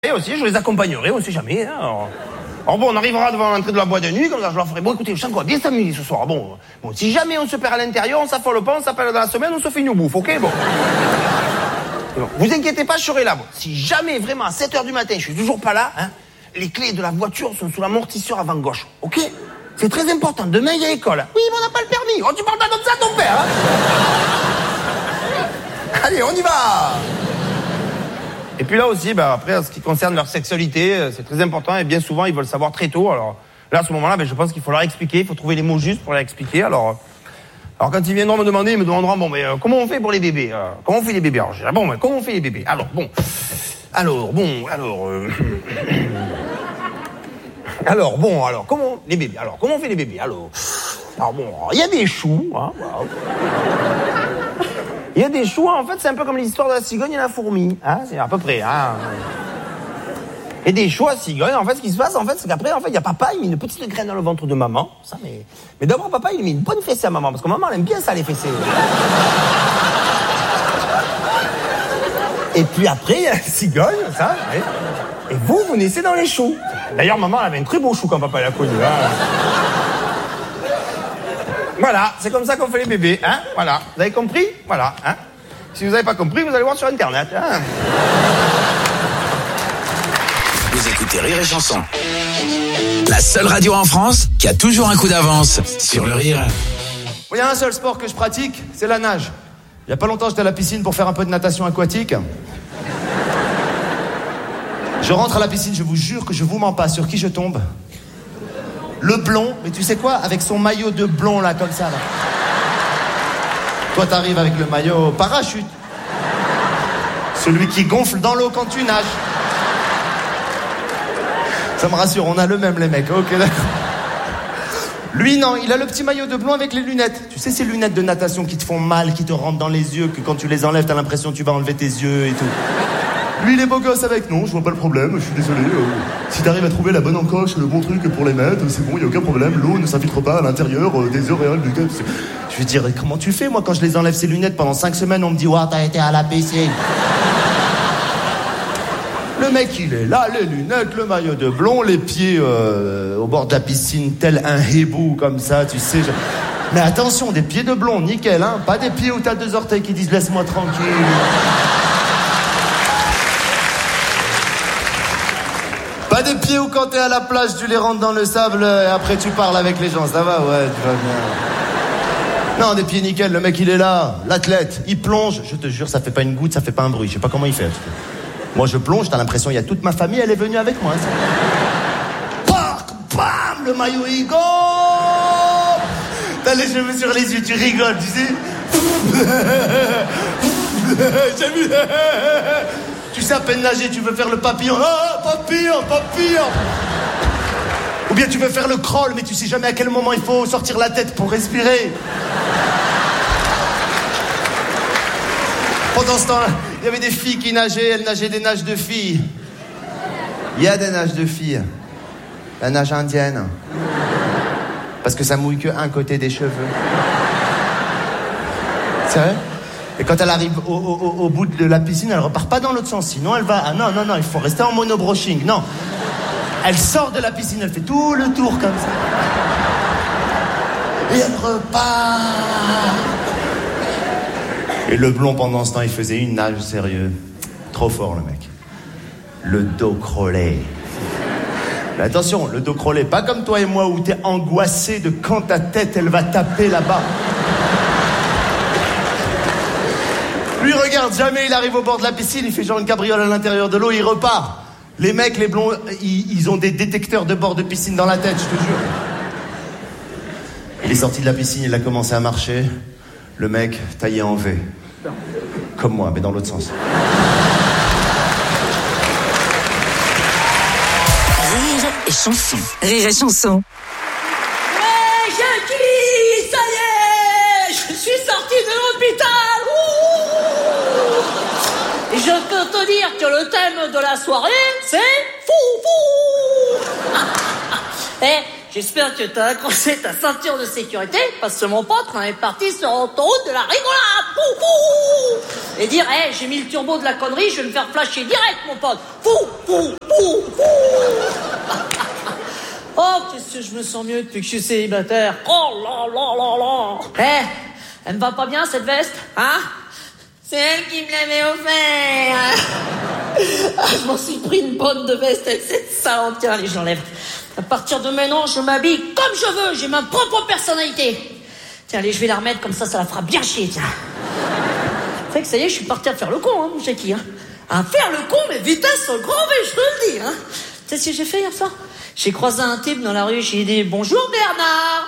Et aussi, je les accompagnerai, on sait jamais. Hein, alors bon, on arrivera devant l'entrée de la boîte de nuit, comme ça je leur ferai, bon écoutez, je sens quoi, bien s'amuser ce soir. Bon, si jamais on se perd à l'intérieur, on s'affole pas, on s'appelle dans la semaine, on se fait une bouffe, ok, bon. Bon, vous inquiétez pas, je serai là. Bon, si jamais, vraiment, à 7h du matin, je suis toujours pas là, hein, les clés de la voiture sont sous l'amortisseur avant gauche, ok? C'est très important, demain il y a école. Oui, mais on n'a pas le permis. Oh, tu parles pas comme ça à ton père, hein? Allez, on y va. Et puis là aussi, après, en ce qui concerne leur sexualité, c'est très important et bien souvent, ils veulent savoir très tôt. Alors là, à ce moment-là, je pense qu'il faut leur expliquer, il faut trouver les mots justes pour leur expliquer. Alors quand ils viendront me demander, ils me demanderont, comment on fait pour les bébés? Comment on fait les bébés? Alors, je dirais, comment on fait les bébés? Alors, comment les bébés? Alors, comment on fait les bébés? Alors, il y a des choux, hein, wow. Il y a des choux, en fait, c'est un peu comme l'histoire de la cigogne et la fourmi, hein, c'est à peu près, hein. Et des choux à cigogne, en fait, ce qui se passe, en fait, c'est qu'après, en fait, il y a papa, il met une petite graine dans le ventre de maman, ça, mais d'abord, papa, il met une bonne fessée à maman, parce que maman, elle aime bien ça, les fessées. Et puis après, il y a la cigogne, ça, et vous naissez dans les choux. D'ailleurs, maman, elle avait un très beau chou quand papa l'a connu, hein. Voilà, c'est comme ça qu'on fait les bébés, hein, voilà. Vous avez compris? Voilà, hein. Si vous n'avez pas compris, vous allez voir sur Internet, hein. Vous écoutez Rire et Chanson. La seule radio en France qui a toujours un coup d'avance sur le rire. Il y a un seul sport que je pratique, c'est la nage. Il y a pas longtemps, j'étais à la piscine pour faire un peu de natation aquatique. Je rentre à la piscine, je vous jure que je vous mens pas. Sur qui je tombe? Le blond, mais tu sais quoi? Avec son maillot de blond, là, comme ça, là. Toi, t'arrives avec le maillot parachute. Celui qui gonfle dans l'eau quand tu nages. Ça me rassure, on a le même, les mecs. Ok, d'accord. Lui, non, il a le petit maillot de blond avec les lunettes. Tu sais, ces lunettes de natation qui te font mal, qui te rentrent dans les yeux, que quand tu les enlèves, t'as l'impression que tu vas enlever tes yeux et tout. Lui, il est beau gosse avec. Non, je vois pas le problème, je suis désolé. Si t'arrives à trouver la bonne encoche, le bon truc pour les mettre, c'est bon, y a aucun problème. L'eau ne s'infiltre pas à l'intérieur des auréoles du tête. Je veux dire, comment tu fais? Moi, quand je les enlève ces lunettes pendant 5 semaines, on me dit, ouais, t'as été à la piscine. Le mec, il est là, les lunettes, le maillot de blond, les pieds au bord de la piscine, tel un hibou, comme ça, tu sais. Mais attention, des pieds de blond, nickel, hein. Pas des pieds où t'as 2 orteils qui disent, laisse-moi tranquille. Pas des pieds où quand t'es à la plage, tu les rentres dans le sable et après tu parles avec les gens. Ça va? Ouais, tu vas bien. Non, des pieds nickel, le mec il est là, l'athlète, il plonge. Je te jure, ça fait pas une goutte, ça fait pas un bruit. Je sais pas comment il fait. Moi je plonge, t'as l'impression il y a toute ma famille, elle est venue avec moi. Pac, bam, le maillot il go. T'as les cheveux sur les yeux, tu rigoles, tu sais. J'ai vu. Tu sais à peine nager, tu veux faire le papillon. Ah, papillon. Ou bien tu veux faire le crawl, mais tu sais jamais à quel moment il faut sortir la tête pour respirer. Pendant ce temps-là, il y avait des filles qui nageaient, elles nageaient des nages de filles. Il y a des nages de filles. La nage indienne. Parce que ça mouille que un côté des cheveux. C'est vrai? Et quand elle arrive au bout de la piscine, elle repart pas dans l'autre sens. Sinon, elle va... Ah non, il faut rester en monobroching. Non. Elle sort de la piscine, elle fait tout le tour comme ça. Et elle repart. Et le blond, pendant ce temps, il faisait une nage sérieux. Trop fort, le mec. Le dos crawlé. Mais attention, le dos crawlé, pas comme toi et moi où t'es angoissé de quand ta tête, elle va taper là-bas. Lui, regarde, jamais il arrive au bord de la piscine, il fait genre une cabriole à l'intérieur de l'eau, il repart. Les mecs, les blonds, ils ont des détecteurs de bord de piscine dans la tête, je te jure. Il est sorti de la piscine, il a commencé à marcher. Le mec, taillé en V. Comme moi, mais dans l'autre sens. Rire et chanson. Rire et chanson. Ouais, j'ai dit, ça y est, je suis sorti de l'hôpital. Et je peux te dire que le thème de la soirée, c'est fou. J'espère que t'as accroché ta ceinture de sécurité, parce que mon pote, on est parti sur l'autoroute de la rigolade. Fou, fou. Et dire, j'ai mis le turbo de la connerie, je vais me faire flasher direct, mon pote. Fou, fou, fou, fou. Oh, qu'est-ce que je me sens mieux depuis que je suis célibataire. Oh là là là là. Elle me va pas bien, cette veste, hein? C'est elle qui me l'avait offert. Je m'en suis pris une bonne de veste avec cette salope. Tiens, allez, je l'enlève. À partir de maintenant, je m'habille comme je veux. J'ai ma propre personnalité. Tiens, allez, je vais la remettre comme ça la fera bien chier, tiens. C'est vrai que ça y est, je suis parti à faire le con, hein, mon Jackie. Hein. À faire le con, mais vitesse au grand V, je te le dis. Hein. Tu sais ce que j'ai fait hier soir? J'ai croisé un type dans la rue, j'ai dit « Bonjour Bernard !»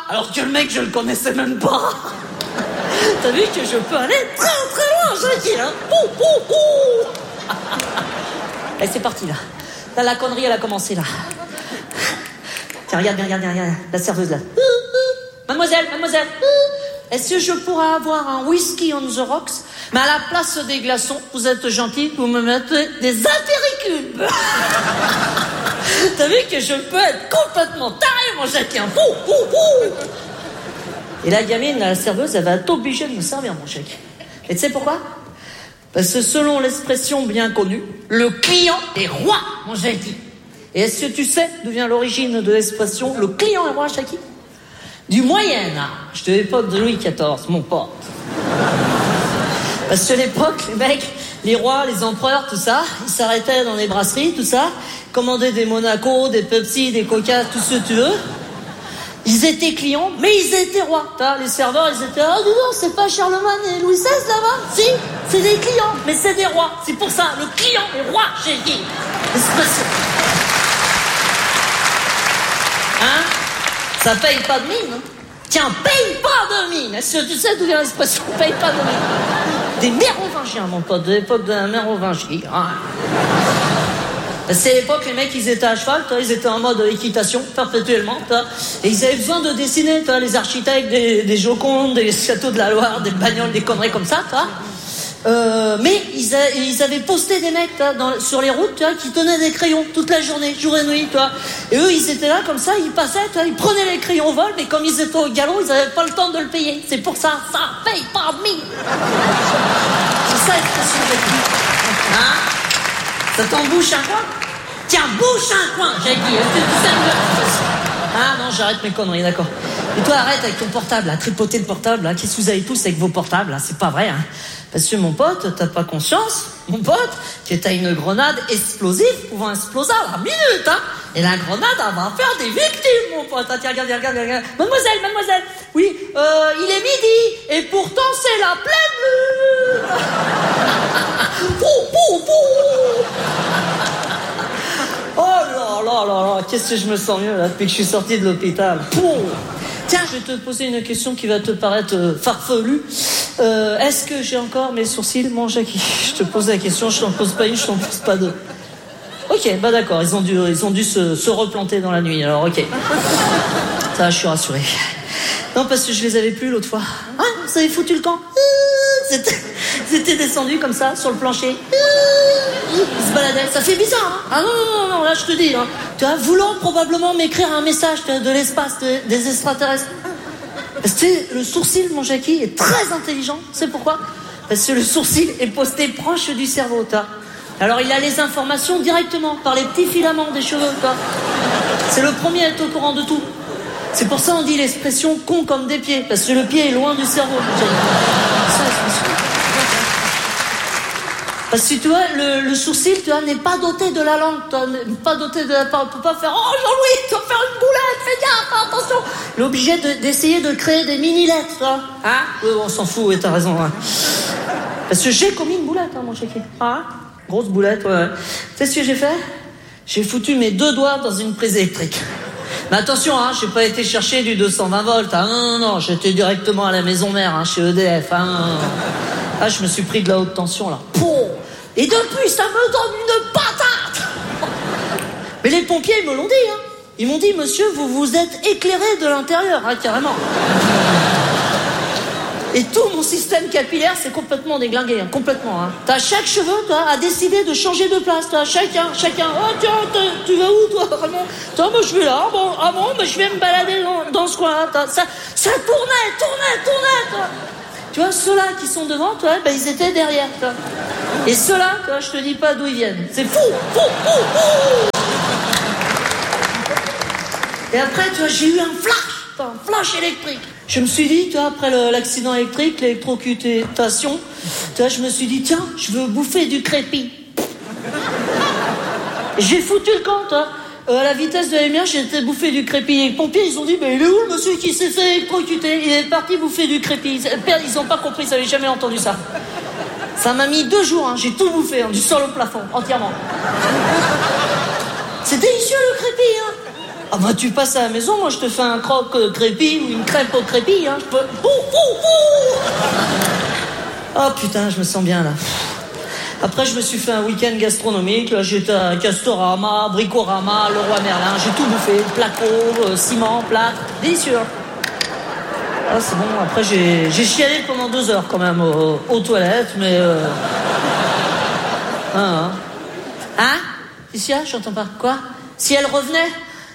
Alors que le mec, je le connaissais même pas. T'as vu que je peux aller très très loin, Jackie, hein. Pou, pou, pou. Et c'est parti, là. Là, la connerie, elle a commencé, là. Tiens, regarde, la serveuse, là. Mademoiselle, est-ce que je pourrais avoir un whisky on the rocks? Mais à la place des glaçons, vous êtes gentil, vous me mettez des apéritifs. T'as vu que je peux être complètement taré, mon Jackie, hein. Pou, pou, pou. Et la gamine, la serveuse, elle va être obligée de me servir, mon chèque. Et tu sais pourquoi? Parce que selon l'expression bien connue, le client est roi, mon Jackie. Et est-ce que tu sais d'où vient l'origine de l'expression le client est roi, Jackie? Du Moyen-Âge, de l'époque de Louis XIV, mon pote. Parce que à l'époque, les mecs, les rois, les empereurs, tout ça, ils s'arrêtaient dans les brasseries, tout ça, commandaient des Monaco, des Pepsi, des Coca, tout ce que tu veux. Ils étaient clients, mais ils étaient rois. Les serveurs, ils étaient, dis donc, c'est pas Charlemagne et Louis XVI là-bas? Si, c'est des clients, mais c'est des rois. C'est pour ça, le client est roi, j'ai dit. L'expression. Hein? Ça paye pas de mine, hein? Tiens, paye pas de mine. Est-ce que tu sais d'où vient l'expression paye pas de mine? Des mérovingiens, mon pote, de l'époque de la mérovingie. Hein? C'est l'époque, les mecs, ils étaient à cheval, ils étaient en mode équitation, perpétuellement, et ils avaient besoin de dessiner, les architectes, des Jocondes, des châteaux de la Loire, des bagnoles, des conneries comme ça, mais ils avaient posté des mecs, sur les routes, qui tenaient des crayons toute la journée, jour et nuit, et eux, ils étaient là, comme ça, ils passaient, ils prenaient les crayons au vol, mais comme ils étaient au galop, ils n'avaient pas le temps de le payer. C'est pour ça, ça paye pas de mine. C'est ça, l'expression de vie. Hein? Ça t'embouche un coin? Tiens, bouche un coin, Jackie. Est-ce que tu sais me... Ah non, j'arrête mes conneries, d'accord. Et toi, arrête avec ton portable, là, tripoter le portable, là. Qu'est-ce que vous avez tous avec vos portables, là? C'est pas vrai, hein. Parce que mon pote, t'as pas conscience, mon pote, que t'as une grenade explosive pouvant exploser à la minute, hein. Et la grenade, elle va faire des victimes, mon pote. Ah, tiens, regarde. Mademoiselle, oui, il est midi, et pourtant c'est la pleine lune. Pou. Oh là, qu'est-ce que je me sens mieux là depuis que je suis sorti de l'hôpital. Tiens, je vais te poser une question qui va te paraître farfelue. Est-ce que j'ai encore mes sourcils, mon Jackie? Je te pose la question, je t'en pose pas une, je t'en pose pas deux. Ok, bah d'accord, ils ont dû se replanter dans la nuit, alors ok. Ça, je suis rassuré. Non, parce que je les avais plus l'autre fois. Ah, vous avez foutu le camp? C'était descendu comme ça, sur le plancher. Ils se baladaient. Ça fait bizarre, hein? Ah non, là je te dis, hein. Tu vois, voulant probablement m'écrire un message de l'espace, des extraterrestres. Parce que le sourcil, mon Jackie, est très intelligent. C'est pourquoi? Parce que le sourcil est posté proche du cerveau, toi. Alors il a les informations directement, par les petits filaments des cheveux, toi. C'est le premier à être au courant de tout. C'est pour ça on dit l'expression con comme des pieds, parce que le pied est loin du cerveau, mon Jackie. Parce que tu vois, le sourcil, tu vois, n'est pas doté de la langue, tu vois, n'est pas doté de la parole. On peut pas faire, oh Jean-Louis, tu vas faire une boulette, fais gaffe, attention. Il est obligé d'essayer de créer des mini-lettres, tu vois. Hein? Oui, on s'en fout, oui, t'as raison. Hein. Parce que j'ai commis une boulette, hein, mon chéquier. Hein? Grosse boulette, ouais. Tu sais ce que j'ai fait? J'ai foutu mes 2 doigts dans une prise électrique. Mais attention, hein, j'ai pas été chercher du 220 volts. Hein, non, j'étais directement à la maison mère, hein, chez EDF. Hein. Ah, je me suis pris de la haute tension, là. Et depuis, ça me donne une patate. Mais les pompiers, ils me l'ont dit, hein. Ils m'ont dit, monsieur, vous vous êtes éclairé de l'intérieur, hein, carrément. Et tout mon système capillaire s'est complètement déglingué, hein, complètement. Hein. T'as chaque cheveu, toi, a décidé de changer de place. T'as chacun. Oh tiens, tu vas où, toi, Raymond? Toi, moi je vais là. Ah bon, mais je vais me balader dans ce coin-là. Ça tournait, toi. Tu vois, ceux-là qui sont devant, tu vois, ben, ils étaient derrière, tu vois. Et ceux-là, tu vois, je te dis pas d'où ils viennent. C'est fou. Et après, tu vois, j'ai eu un flash électrique. Je me suis dit, tu vois, après l'accident électrique, l'électrocutation, tu vois, je me suis dit, tiens, je veux bouffer du crépi. J'ai foutu le camp, toi. À la vitesse de la lumière, j'ai été bouffer du crépi. Et les pompiers, ils ont dit, mais il est où le monsieur qui s'est fait électrocuter? Il est parti bouffer du crépi. Ils ont pas compris, ils n'avaient jamais entendu ça. Ça m'a mis 2 jours, hein. J'ai tout bouffé, hein, du sol au plafond, entièrement. C'est délicieux le crépi, hein. Ah bah tu passes à la maison, moi je te fais un croque crépi ou une crêpe au crépi, hein. Je peux... Oh putain, je me sens bien là. Après, je me suis fait un week-end gastronomique. Là, j'étais à Castorama, Bricorama, Leroy Merlin. J'ai tout bouffé. Placo, ciment, plâtre. Délicieux. Ah, c'est bon. Après, j'ai chialé pendant 2 heures quand même aux toilettes, mais... Hein? Ici, j'entends pas. Quoi? Si elle revenait?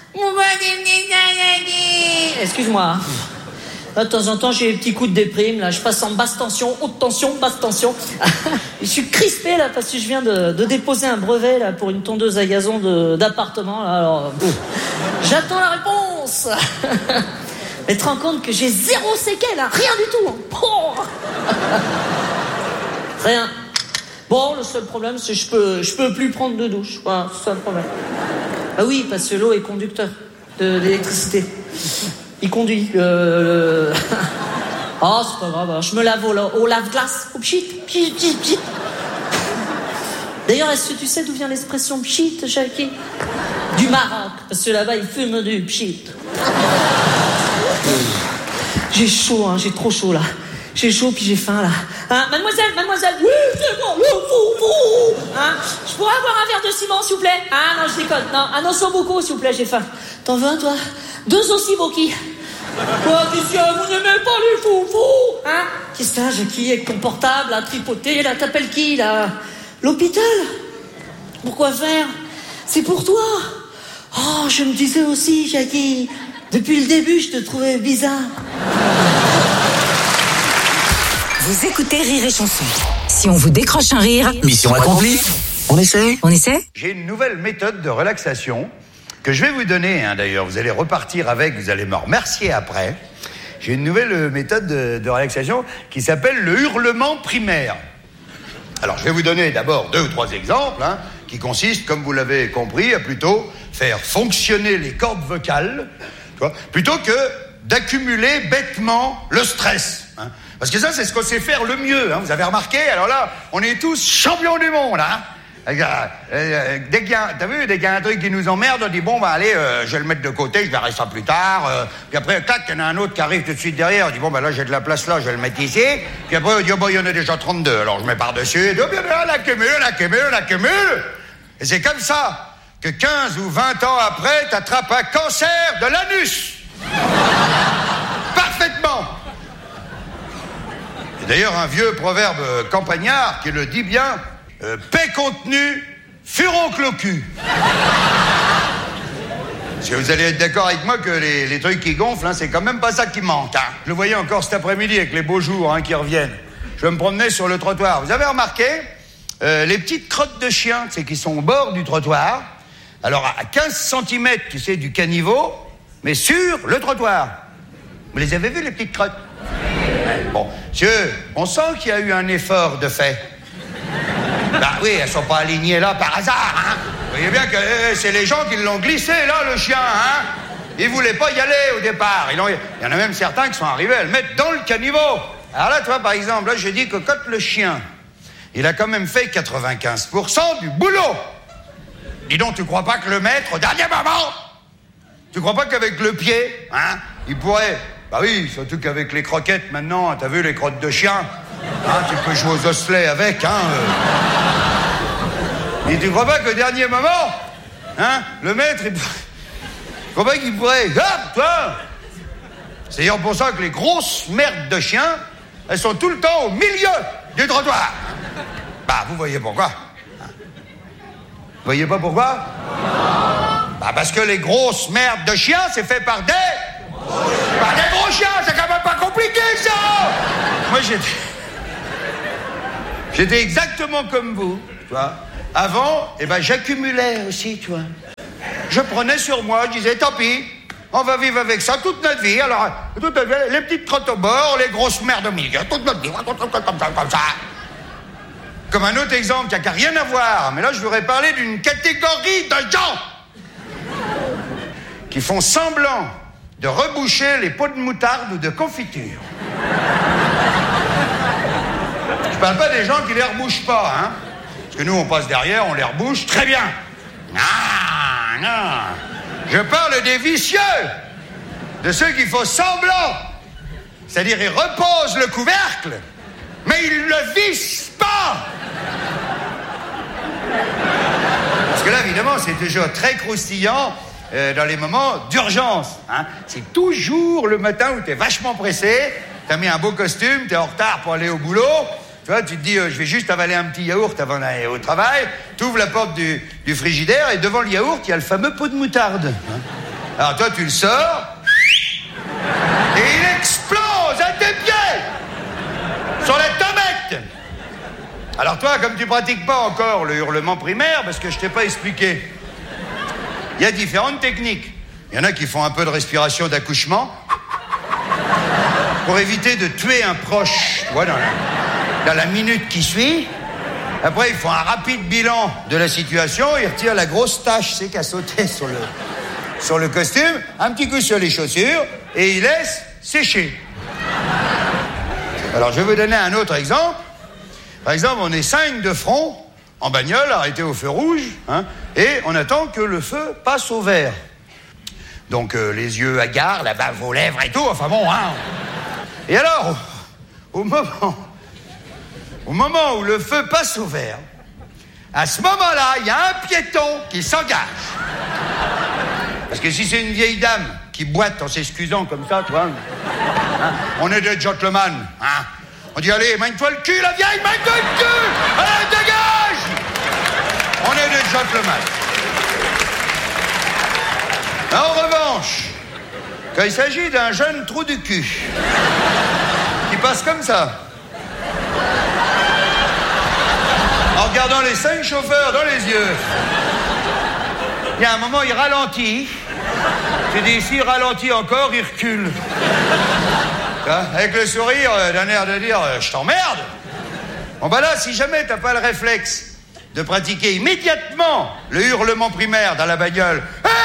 Excuse-moi. Là, de temps en temps, j'ai des petits coups de déprime. Là, je passe en basse tension, haute tension, basse tension. Je suis crispé là parce que je viens de déposer un brevet là pour une tondeuse à gazon d'appartement. Là, alors, j'attends la réponse. Mais te rends compte que j'ai 0 séquelles, là, rien du tout. Oh. Rien. Bon, le seul problème, c'est que je peux plus prendre de douche. Voilà, c'est ça le problème. Ah oui, parce que l'eau est conducteur d'électricité. Il conduit. Oh, c'est pas grave. Je me lave au lave-glace. Au pchit. D'ailleurs, est-ce que tu sais d'où vient l'expression pchit, Jackie? Du Maroc. Parce que là-bas, ils fument du pchit. J'ai chaud, hein. J'ai trop chaud, là. J'ai chaud, puis j'ai faim, là. Hein, mademoiselle. Oui, c'est bon. Hein, je pourrais avoir un verre de ciment, s'il vous plaît? Ah, non, je déconne. Non, un osso beaucoup, s'il vous plaît, j'ai faim. T'en veux un, toi? 2 aussi, Boki. Quoi, Christian, vous n'aimez pas les foufous? Hein? Qu'est-ce que t'as, Jackie, avec ton portable, à tripoter, là, t'appelles qui, là? L'hôpital? Pourquoi faire? C'est pour toi. Oh, je me disais aussi, Jackie, depuis le début, je te trouvais bizarre. Vous écoutez Rire et Chanson. Si on vous décroche un rire... Mission accomplie. On essaie? J'ai une nouvelle méthode de relaxation que je vais vous donner, hein, d'ailleurs. Vous allez repartir avec, vous allez me remercier après. J'ai une nouvelle méthode de relaxation qui s'appelle le hurlement primaire. Alors, je vais vous donner d'abord 2 ou 3 exemples, hein, qui consistent, comme vous l'avez compris, à plutôt faire fonctionner les cordes vocales, tu vois, plutôt que d'accumuler bêtement le stress. Hein. Parce que ça, c'est ce qu'on sait faire le mieux. Hein. Vous avez remarqué? Alors là, on est tous champions du monde. Hein. Dès qu'il y a un truc qui nous emmerde, on dit bon, bah allez, je vais le mettre de côté, je verrai ça plus tard. Puis après, clac, il y en a un autre qui arrive tout de suite derrière. On dit bon, bah là, j'ai de la place là, je vais le mettre ici. Puis après, on dit oh, bah, il y en a déjà 32. Alors je mets par-dessus. Et bien, on accumule. Et c'est comme ça que 15 ou 20 ans après, t'attrapes un cancer de l'anus. Parfaitement. Et d'ailleurs, un vieux proverbe campagnard qui le dit bien, paix contenue, furoncle au cul. Parce que vous allez être d'accord avec moi que les trucs qui gonflent, hein, c'est quand même pas ça qui manque. Hein. Je le voyais encore cet après-midi avec les beaux jours, hein, qui reviennent. Je me promenais sur le trottoir. Vous avez remarqué les petites crottes de chiens, c'est qui sont au bord du trottoir. Alors à 15 cm, tu sais, du caniveau, mais sur le trottoir. Vous les avez vus, les petites crottes? Bon, monsieur, on sent qu'il y a eu un effort de fait. Bah oui, elles sont pas alignées là par hasard, hein. Vous voyez bien que c'est les gens qui l'ont glissé là, le chien, hein. Ils voulaient pas y aller au départ. Il y en a même certains qui sont arrivés à le mettre dans le caniveau. Alors là, tu vois, par exemple, là, je dis que quand le chien, il a quand même fait 95% du boulot. Dis donc, tu crois pas que le maître, au dernier moment, tu crois pas qu'avec le pied, hein, il pourrait... Bah oui, surtout qu'avec les croquettes, maintenant, t'as vu les crottes de chien, hein, tu peux jouer aux osselets avec, hein. Et tu crois pas qu'au dernier moment, hein, le maître, tu crois pas qu'il pourrait... Hop, toi. C'est d'ailleurs pour ça que les grosses merdes de chiens, elles sont tout le temps au milieu du trottoir. Bah, vous voyez pourquoi. Vous voyez pas pourquoi? Bah, parce que les grosses merdes de chiens, c'est fait par des gros chiens, c'est quand même pas compliqué. compliqué, ça! Moi, j'étais exactement comme vous, tu vois. Avant, j'accumulais aussi, tu vois. Je prenais sur moi, je disais, tant pis, on va vivre avec ça toute notre vie. Alors, toute notre vie, les petites crottes au bord, les grosses merdes au milieu, toute notre vie, comme ça. Comme un autre exemple qui n'a qu'à rien à voir, mais là, je voudrais parler d'une catégorie de gens qui font semblant de reboucher les pots de moutarde ou de confiture. Je parle pas des gens qui les rebouchent pas, hein. Parce que nous, on passe derrière, on les rebouche, très bien. Non, non. Je parle des vicieux, de ceux qui font semblant. C'est-à-dire, ils reposent le couvercle, mais ils le vissent pas. Parce que là, évidemment, c'est toujours très croustillant dans les moments d'urgence, hein. C'est toujours le matin où t'es vachement pressé, t'as mis un beau costume, t'es en retard pour aller au boulot. Tu vois, tu te dis, je vais juste avaler un petit yaourt avant d'aller au travail. Tu ouvres la porte du frigidaire et devant le yaourt, il y a le fameux pot de moutarde. Hein. Alors toi, tu le sors et il explose à tes pieds sur la tomate. Alors toi, comme tu pratiques pas encore le hurlement primaire, parce que je t'ai pas expliqué, il y a différentes techniques. Il y en a qui font un peu de respiration d'accouchement pour éviter de tuer un proche, tu vois, dans la minute qui suit. Après, ils font un rapide bilan de la situation, ils retirent la grosse tache, c'est qui a sauté sur le costume, un petit coup sur les chaussures, et ils laissent sécher. Alors, je vais vous donner un autre exemple. Par exemple, on est 5 de front, en bagnole, arrêtés au feu rouge, hein, et on attend que le feu passe au vert. Donc, les yeux hagards, la bave aux lèvres et tout, enfin bon, hein. Et alors, au moment où le feu passe au vert, à ce moment-là, il y a un piéton qui s'engage. Parce que si c'est une vieille dame qui boite en s'excusant comme ça, tu vois, hein, on est des gentlemen, hein. On dit, allez, mène-toi le cul, la vieille, mène-toi le cul! Allez, dégage! On est des gentlemen. En revanche, quand il s'agit d'un jeune trou du cul, qui passe comme ça, en regardant les 5 chauffeurs dans les yeux, il y a un moment, il ralentit. Tu dis, s'il ralentit encore, il recule. Avec le sourire d'un air de dire, je t'emmerde. Bon bah là, si jamais t'as pas le réflexe de pratiquer immédiatement le hurlement primaire dans la bagnole,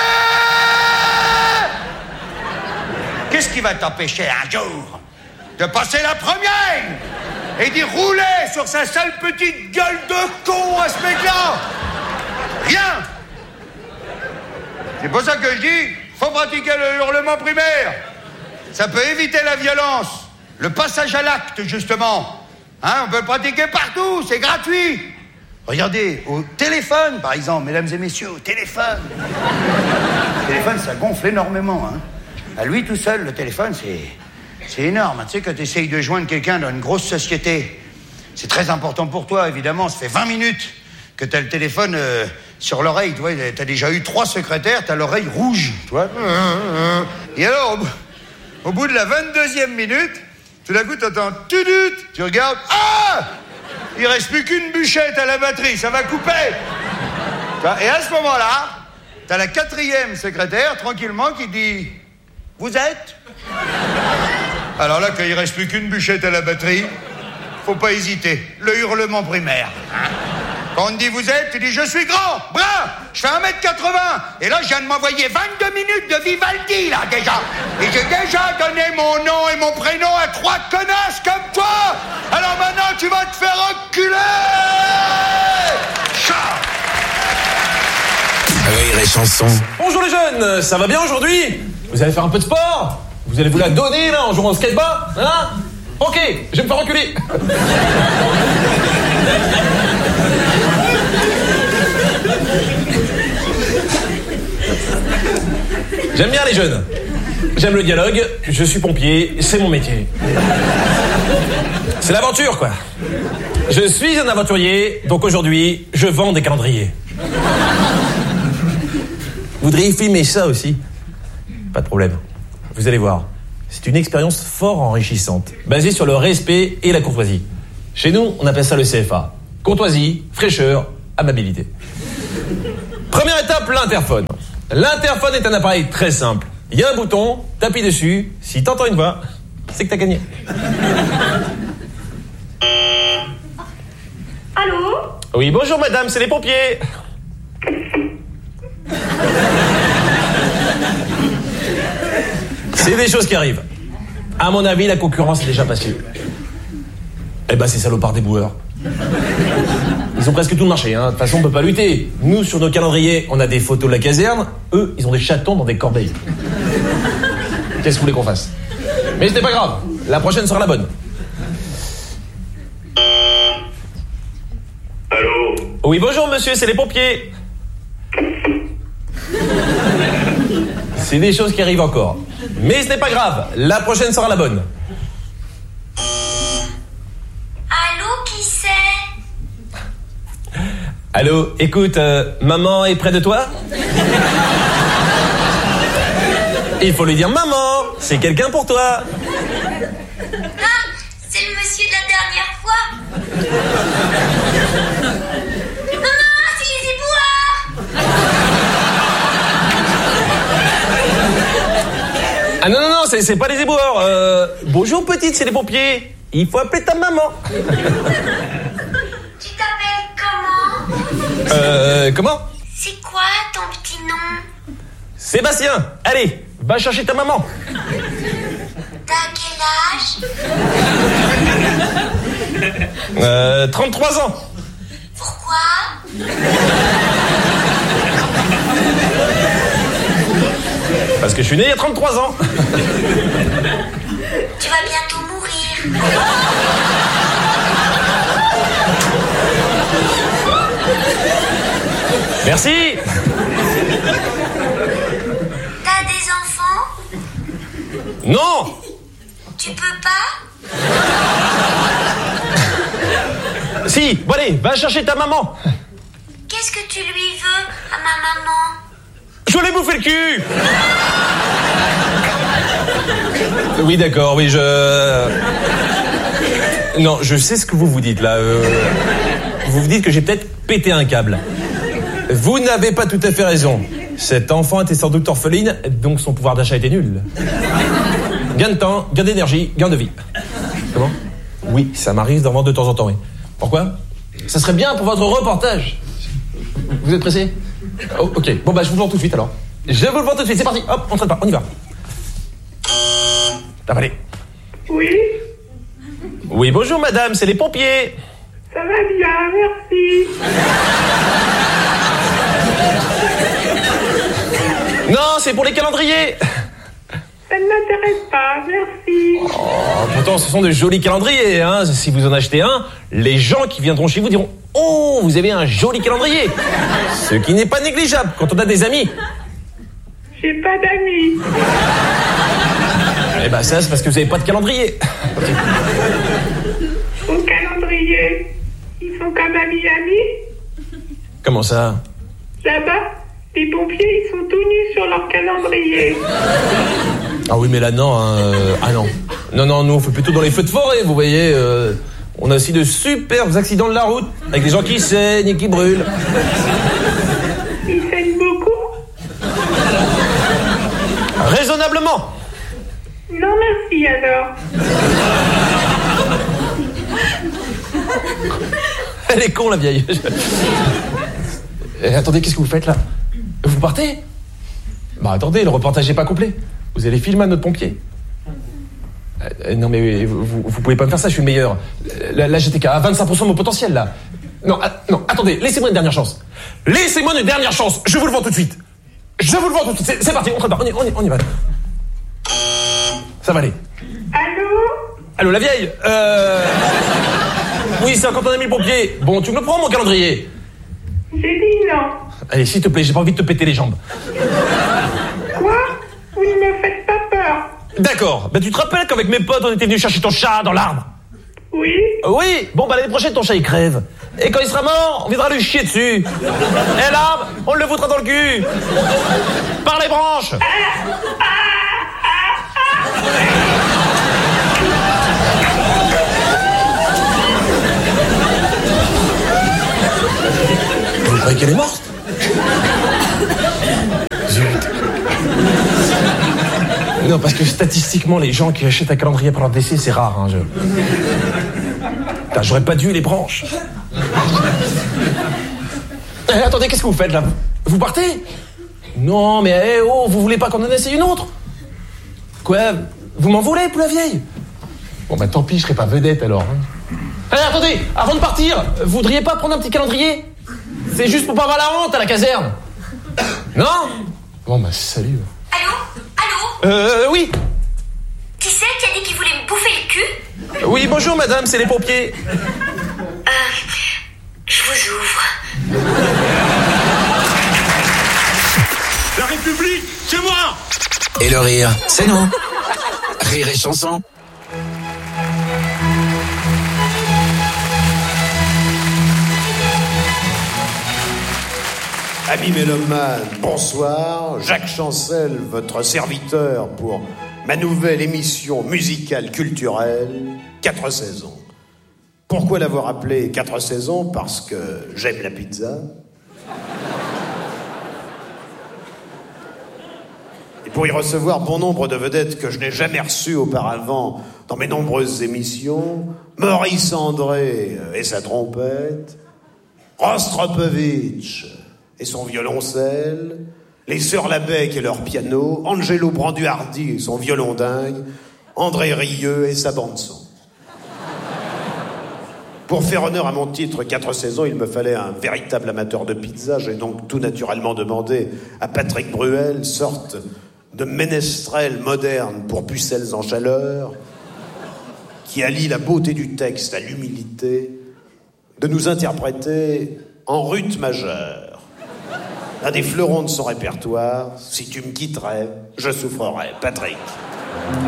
qu'est-ce qui va t'empêcher un jour de passer la première et d'y rouler sur sa sale petite gueule de con à ce mec-là? Rien. C'est pour ça que je dis, faut pratiquer le hurlement primaire. Ça peut éviter la violence, le passage à l'acte, justement. Hein, on peut le pratiquer partout, c'est gratuit. Regardez, au téléphone, par exemple, mesdames et messieurs, au téléphone. Le téléphone, ça gonfle énormément, hein. À lui tout seul, le téléphone, c'est énorme. Tu sais, quand tu essayes de joindre quelqu'un dans une grosse société, c'est très important pour toi, évidemment. Ça fait 20 minutes que tu as le téléphone sur l'oreille. Tu vois, tu as déjà eu 3 secrétaires, tu as l'oreille rouge, tu vois. Et alors, au bout de la 22e minute, tout d'un coup, tu entends tudut, tu regardes, il reste plus qu'une bûchette à la batterie, ça va couper. Et à ce moment-là, tu as la 4e secrétaire, tranquillement, qui dit, vous êtes? Alors là, quand il reste plus qu'une bûchette à la batterie, faut pas hésiter, le hurlement primaire. Quand on te dit vous êtes, tu dis je suis grand, brun, je fais 1m80. Et là, je viens de m'envoyer 22 minutes de Vivaldi, là, déjà. Et j'ai déjà donné mon nom et mon prénom à 3 connasses comme toi. Alors maintenant, tu vas te faire enculer. Rire et chanson. Bonjour les jeunes, ça va bien aujourd'hui? Vous allez faire un peu de sport? Vous allez vous la donner, là, en jouant au skateboard? Hein? Ok, je vais me faire reculer. J'aime bien les jeunes. J'aime le dialogue, je suis pompier, c'est mon métier. C'est l'aventure, quoi. Je suis un aventurier, donc aujourd'hui, je vends des calendriers. Vous voudriez filmer ça aussi? Pas de problème. Vous allez voir. C'est une expérience fort enrichissante, basée sur le respect et la courtoisie. Chez nous, on appelle ça le CFA. Courtoisie, fraîcheur, amabilité. Première étape, l'interphone. L'interphone est un appareil très simple. Il y a un bouton, t'appuies dessus, si t'entends une voix, c'est que t'as gagné. Allô? Oui, bonjour madame, c'est les pompiers. C'est des choses qui arrivent. À mon avis, la concurrence est déjà passée. Eh ben, ces salopards des boueurs. Ils ont presque tout le marché, hein. De toute façon, on peut pas lutter. Nous, sur nos calendriers, on a des photos de la caserne. Eux, ils ont des chatons dans des corbeilles. Qu'est-ce que vous voulez qu'on fasse? Mais ce n'est pas grave. La prochaine sera la bonne. Allô? Oui, bonjour monsieur, c'est les pompiers. C'est des choses qui arrivent encore. Mais ce n'est pas grave. La prochaine sera la bonne. Allô, qui c'est? Allô, écoute, maman est près de toi? Il faut lui dire maman, c'est quelqu'un pour toi. Ah, c'est le monsieur de la dernière fois. Maman, c'est les éboueurs. Ah non, c'est pas les éboueurs. Bonjour petite, c'est les pompiers. Il faut appeler ta maman. Tu t'appelles comment? Comment? C'est quoi ton petit nom? Sébastien, allez, va chercher ta maman. T'as quel âge? 33 ans. Pourquoi? Parce que je suis né il y a 33 ans. Tu vas bientôt mourir. Merci. T'as des enfants? Non. Tu peux pas? Si, bon allez, va chercher ta maman. Qu'est-ce que tu lui veux à ma maman? Je l'ai bouffé le cul. Oui, d'accord, oui, Non, je sais ce que vous vous dites, là. Vous vous dites que j'ai peut-être pété un câble. Vous n'avez pas tout à fait raison. Cet enfant était sans doute orpheline, donc son pouvoir d'achat était nul. Gain de temps, gain d'énergie, gain de vie. Comment? Oui, ça m'arrive d'en vendre de temps en temps, oui. Pourquoi? Ça serait bien pour votre reportage. Vous êtes pressé? Oh, ok, bon bah je vous le vends tout de suite alors. Je vous le vends tout de suite, c'est parti. Hop, on traite pas, on y va. Ah, allez. Oui, Oui, bonjour madame, c'est les pompiers. ça va bien, merci. Non, c'est pour les calendriers. Ça ne m'intéresse pas, merci. Oh, pourtant, ce sont de jolis calendriers, hein. Si vous en achetez un, les gens qui viendront chez vous diront « Oh, vous avez un joli calendrier !» Ce qui n'est pas négligeable quand on a des amis. J'ai pas d'amis. Eh ben ça, c'est parce que vous n'avez pas de calendrier. Mon calendrier, ils sont comme à Miami. Comment ça? Là-bas, les pompiers, ils sont tout nus sur leur calendrier. Ah oui, mais là, non. Ah non. Non, nous, on fait plutôt dans les feux de forêt, vous voyez. On a aussi de superbes accidents de la route, avec des gens qui saignent et qui brûlent. Ils saignent beaucoup? Raisonnablement. Non, merci alors. Elle est con, la vieille. Attendez, qu'est-ce que vous faites là? Vous partez? Bah attendez, le reportage n'est pas complet. Vous allez filmer à notre pompier. Non mais vous pouvez pas me faire ça, je suis le meilleur. Là j'étais qu'à 25% de mon potentiel là. Non, attendez, laissez-moi une dernière chance. Laissez-moi une dernière chance, je vous le vends tout de suite. Je vous le vends tout de suite, c'est parti, on y va. Ça va aller. Allô, la vieille? Oui, c'est encore ton ami le pompier. Bon, tu me le prends mon calendrier? J'ai dit non. Allez, s'il te plaît, j'ai pas envie de te péter les jambes. Quoi? Vous ne me faites pas peur. D'accord, tu te rappelles qu'avec mes potes on était venus chercher ton chat dans l'arbre? Oui. Oui, bon l'année prochaine ton chat il crève. Et quand il sera mort, on viendra lui chier dessus. Et l'arbre, on le foutra dans le cul. Par les branches. Vous croyez qu'elle est morte? Zut. Non, parce que statistiquement, les gens qui achètent un calendrier pour leur décès, c'est rare. Hein, Putain, j'aurais pas dû les branches. Attendez, qu'est-ce que vous faites là? Vous partez? Non, mais vous voulez pas qu'on en essaye une autre? Quoi? Vous m'en voulez, pour la vieille? Bon, bah tant pis, je serai pas vedette alors. Hein. Attendez, avant de partir, vous voudriez pas prendre un petit calendrier? C'est juste pour pas avoir la honte à la caserne. Non? Bon, bah salut. Allô? Oui. Qui c'est qui a dit qu'il voulait me bouffer le cul? Oui, bonjour madame, c'est les pompiers. Je vous ouvre. La République, c'est moi! Et le rire, c'est nous. Rire et chanson. Amis mélomanes, bonsoir. Jacques Chancel, votre serviteur pour ma nouvelle émission musicale culturelle, 4 saisons. Pourquoi l'avoir appelée 4 saisons? Parce que j'aime la pizza. Et pour y recevoir bon nombre de vedettes que je n'ai jamais reçues auparavant dans mes nombreuses émissions, Maurice André et sa trompette, Rostropovitch et son violoncelle, les Sœurs Labec et leur piano, Angelo Branduardi et son violon dingue, André Rieu et sa bande-son. Pour faire honneur à mon titre 4 saisons, il me fallait un véritable amateur de pizza. J'ai donc tout naturellement demandé à Patrick Bruel, sorte de ménestrel moderne pour pucelles en chaleur, qui allie la beauté du texte à l'humilité, de nous interpréter en Ruth majeure. Un des fleurons de son répertoire, si tu me quitterais, je souffrerais. Patrick.